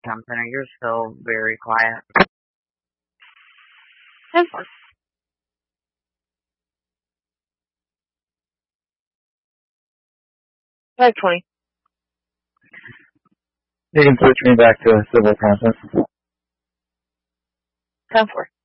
something, or you're still very quiet. 10-4. I have 20. You can switch me back to civil content. 10-4.